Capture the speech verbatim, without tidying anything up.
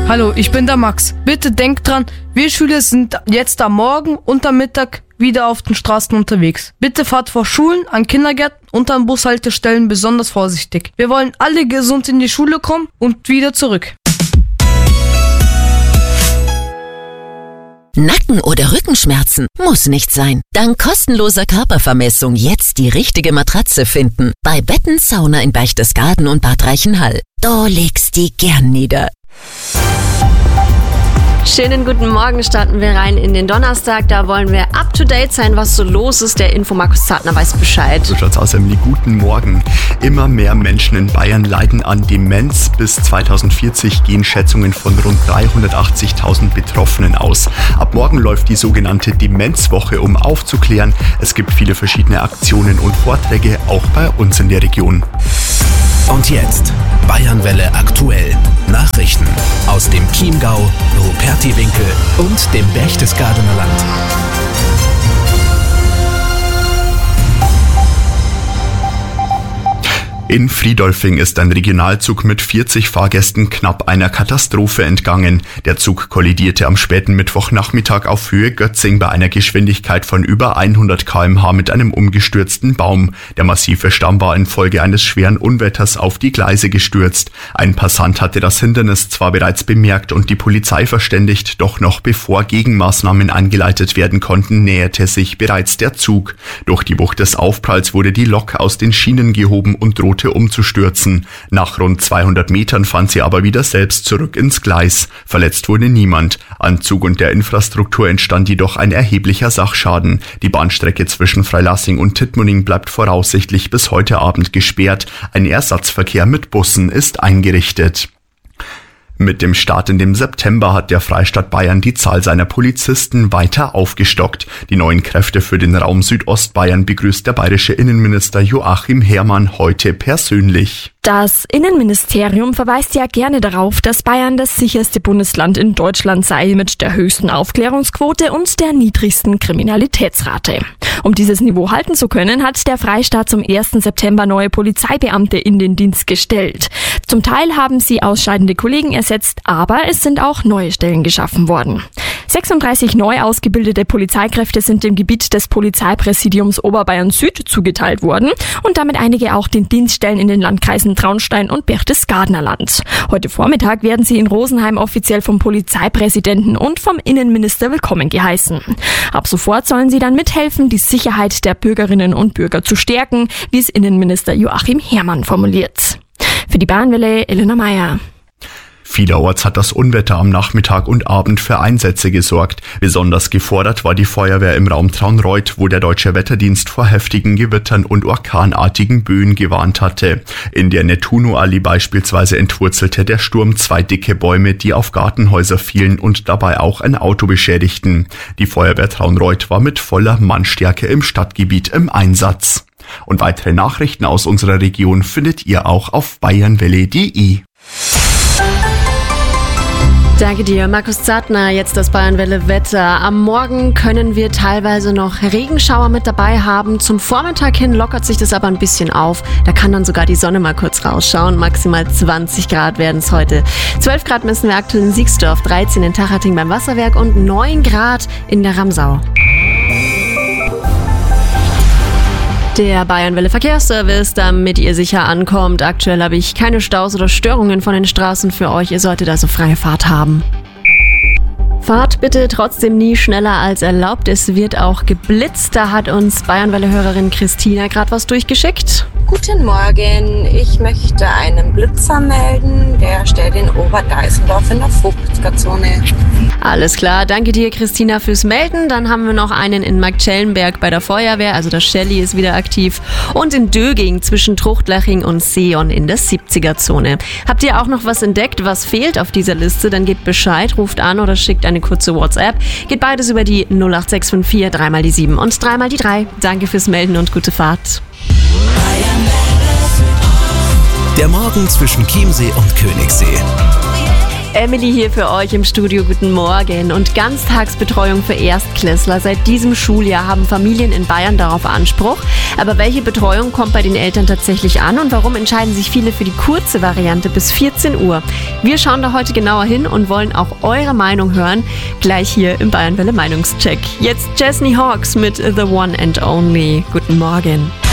Hallo, ich bin der Max. Bitte denkt dran, wir Schüler sind jetzt am Morgen und am Mittag wieder auf den Straßen unterwegs. Bitte fahrt vor Schulen, an Kindergärten und an Bushaltestellen besonders vorsichtig. Wir wollen alle gesund in die Schule kommen und wieder zurück. Nacken- oder Rückenschmerzen? Muss nicht sein. Dank kostenloser Körpervermessung jetzt die richtige Matratze finden. Bei Betten Sauna in Berchtesgaden und Bad Reichenhall. Da legst die gern nieder. Schönen guten Morgen, starten wir rein in den Donnerstag. Da wollen wir up to date sein, was so los ist. Der Info-Markus Zartner weiß Bescheid. So schaut's aus, Emily. Guten Morgen. Immer mehr Menschen in Bayern leiden an Demenz. Bis zweitausendvierzig gehen Schätzungen von rund dreihundertachtzigtausend Betroffenen aus. Ab morgen läuft die sogenannte Demenzwoche, um aufzuklären. Es gibt viele verschiedene Aktionen und Vorträge, auch bei uns in der Region. Und jetzt Bayernwelle aktuell. Nachrichten aus dem Chiemgau, Rupertiwinkel und dem Berchtesgadener Land. In Friedolfing ist ein Regionalzug mit vierzig Fahrgästen knapp einer Katastrophe entgangen. Der Zug kollidierte am späten Mittwochnachmittag auf Höhe Götzing bei einer Geschwindigkeit von über hundert Kilometer pro Stunde mit einem umgestürzten Baum. Der massive Stamm war infolge eines schweren Unwetters auf die Gleise gestürzt. Ein Passant hatte das Hindernis zwar bereits bemerkt und die Polizei verständigt, doch noch bevor Gegenmaßnahmen eingeleitet werden konnten, näherte sich bereits der Zug. Durch die Wucht des Aufpralls wurde die Lok aus den Schienen gehoben und drohte umzustürzen. Nach rund zweihundert Metern fand sie aber wieder selbst zurück ins Gleis. Verletzt wurde niemand. An Zug und der Infrastruktur entstand jedoch ein erheblicher Sachschaden. Die Bahnstrecke zwischen Freilassing und Tittmoning bleibt voraussichtlich bis heute Abend gesperrt. Ein Ersatzverkehr mit Bussen ist eingerichtet. Mit dem Start in dem September hat der Freistaat Bayern die Zahl seiner Polizisten weiter aufgestockt. Die neuen Kräfte für den Raum Südostbayern begrüßt der bayerische Innenminister Joachim Herrmann heute persönlich. Das Innenministerium verweist ja gerne darauf, dass Bayern das sicherste Bundesland in Deutschland sei mit der höchsten Aufklärungsquote und der niedrigsten Kriminalitätsrate. Um dieses Niveau halten zu können, hat der Freistaat zum ersten September neue Polizeibeamte in den Dienst gestellt. Zum Teil haben sie ausscheidende Kollegen ersetzt, aber es sind auch neue Stellen geschaffen worden. sechsunddreißig neu ausgebildete Polizeikräfte sind dem Gebiet des Polizeipräsidiums Oberbayern Süd zugeteilt worden und damit einige auch den Dienststellen in den Landkreisen Traunstein und Berchtesgadener Land. Heute Vormittag werden sie in Rosenheim offiziell vom Polizeipräsidenten und vom Innenminister willkommen geheißen. Ab sofort sollen sie dann mithelfen, die Sicherheit der Bürgerinnen und Bürger zu stärken, wie es Innenminister Joachim Herrmann formuliert. Für die Bayernwelle Elena Meyer. Vielerorts hat das Unwetter am Nachmittag und Abend für Einsätze gesorgt. Besonders gefordert war die Feuerwehr im Raum Traunreut, wo der Deutsche Wetterdienst vor heftigen Gewittern und orkanartigen Böen gewarnt hatte. In der Nettuno-Allee beispielsweise entwurzelte der Sturm zwei dicke Bäume, die auf Gartenhäuser fielen und dabei auch ein Auto beschädigten. Die Feuerwehr Traunreut war mit voller Mannstärke im Stadtgebiet im Einsatz. Und weitere Nachrichten aus unserer Region findet ihr auch auf bayernwelle punkt de. Danke dir, Markus Zartner. Jetzt das Bayernwelle-Wetter. Am Morgen können wir teilweise noch Regenschauer mit dabei haben. Zum Vormittag hin lockert sich das aber ein bisschen auf. Da kann dann sogar die Sonne mal kurz rausschauen. Maximal zwanzig Grad werden es heute. zwölf Grad messen wir aktuell in Siegsdorf, dreizehn in Tachating beim Wasserwerk und neun Grad in der Ramsau. Der Bayernwelle Verkehrsservice, damit ihr sicher ankommt. Aktuell habe ich keine Staus oder Störungen von den Straßen für euch. Ihr solltet also freie Fahrt haben. Fahrt bitte trotzdem nie schneller als erlaubt. Es wird auch geblitzt. Da hat uns Bayernwelle-Hörerin Christina gerade was durchgeschickt. Guten Morgen, ich möchte einen Blitzer melden. Der steht in Oberdeisendorf in der fünfziger-Zone. Alles klar, danke dir Christina fürs Melden. Dann haben wir noch einen in Marktschellenberg bei der Feuerwehr, also der Shelly ist wieder aktiv. Und in Döging zwischen Truchtlaching und Seon in der siebziger-Zone. Habt ihr auch noch was entdeckt, was fehlt auf dieser Liste? Dann gebt Bescheid, ruft an oder schickt eine kurze WhatsApp. Geht beides über die null acht sechs fünf vier, drei mal die sieben und drei mal die drei. Danke fürs Melden und gute Fahrt. Der Morgen zwischen Chiemsee und Königssee. Emily hier für euch im Studio. Guten Morgen. Und Ganztagsbetreuung für Erstklässler. Seit diesem Schuljahr haben Familien in Bayern darauf Anspruch. Aber welche Betreuung kommt bei den Eltern tatsächlich an und warum entscheiden sich viele für die kurze Variante bis vierzehn Uhr? Wir schauen da heute genauer hin und wollen auch eure Meinung hören. Gleich hier im Bayernwelle Meinungscheck. Jetzt Chesney Hawkes mit The One and Only. Guten Morgen.